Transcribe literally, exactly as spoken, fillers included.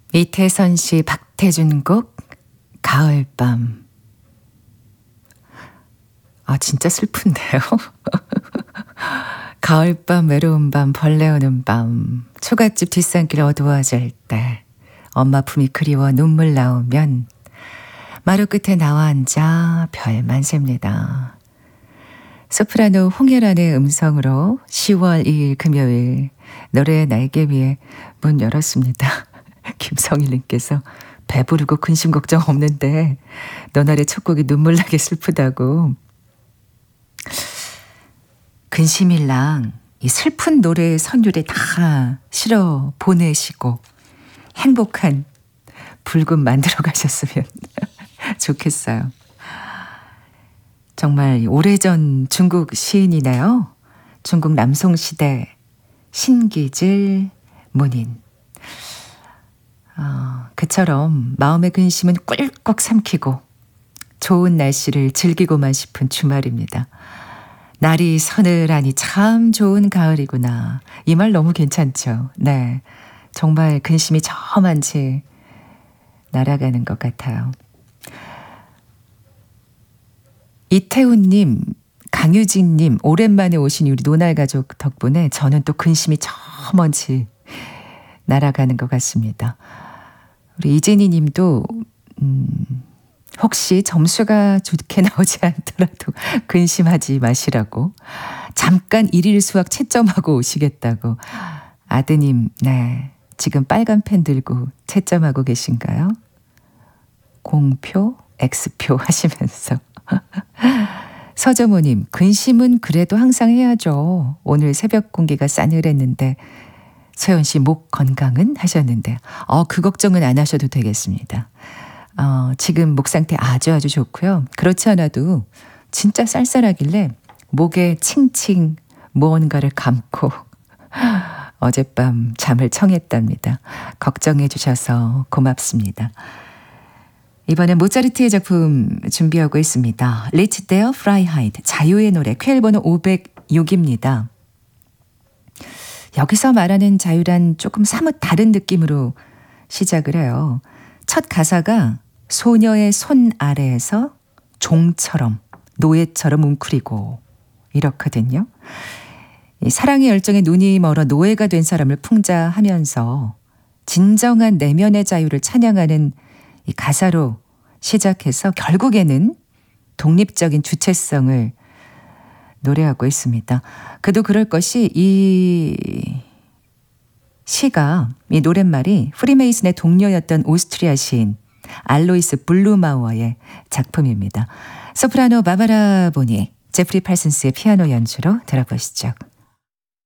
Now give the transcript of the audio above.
이태선 씨, 박태준 곡 가을밤. 아, 진짜 슬픈데요. 가을밤, 외로운 밤, 벌레 오는 밤, 초가집 뒷산길 어두워질 때, 엄마 품이 그리워 눈물 나오면 마루 끝에 나와 앉아 별만 셉니다. 소프라노 홍혜란의 음성으로 시월 이일 금요일 노래의 날개 위에 문 열었습니다. 김성일님께서 배부르고 근심 걱정 없는데 너날의 첫 곡이 눈물나게 슬프다고. 근심일랑 이 슬픈 노래의 선율에 다 실어 보내시고 행복한 불금 만들어 가셨으면 좋겠어요. 정말 오래전 중국 시인이네요. 중국 남송시대 신기질 문인. 어, 그처럼 마음의 근심은 꿀꺽 삼키고 좋은 날씨를 즐기고만 싶은 주말입니다. 날이 서늘하니 참 좋은 가을이구나. 이 말 너무 괜찮죠. 네, 정말 근심이 저만치 날아가는 것 같아요. 이태훈님, 강유진님, 오랜만에 오신 우리 노날가족 덕분에 저는 또 근심이 저먼지 날아가는 것 같습니다. 우리 이진희 님도 음, 혹시 점수가 좋게 나오지 않더라도 근심하지 마시라고, 잠깐 일일 수학 채점하고 오시겠다고. 아드님, 네, 지금 빨간 펜 들고 채점하고 계신가요? 공표, X표 하시면서. 서정호님, 근심은 그래도 항상 해야죠. 오늘 새벽 공기가 싸늘했는데 소연 씨 목 건강은 하셨는데, 어, 그 걱정은 안 하셔도 되겠습니다. 어, 지금 목 상태 아주 아주 좋고요. 그렇지 않아도 진짜 쌀쌀하길래 목에 칭칭 무언가를 감고 어젯밤 잠을 청했답니다. 걱정해 주셔서 고맙습니다. 이번엔 모차르트의 작품 준비하고 있습니다. Let there fly hide, 자유의 노래, 퀘일 번호 오백육입니다. 여기서 말하는 자유란 조금 사뭇 다른 느낌으로 시작을 해요. 첫 가사가 소녀의 손 아래에서 종처럼, 노예처럼 웅크리고 이렇거든요. 이 사랑의 열정에 눈이 멀어 노예가 된 사람을 풍자하면서 진정한 내면의 자유를 찬양하는 이 가사로 시작해서 결국에는 독립적인 주체성을 노래하고 있습니다. 그도 그럴 것이, 이 시가, 이 노랫말이 프리메이슨의 동료였던 오스트리아 시인 알로이스 블루마우어의 작품입니다. 소프라노 바바라 보니, 제프리 팔슨스의 피아노 연주로 들어보시죠.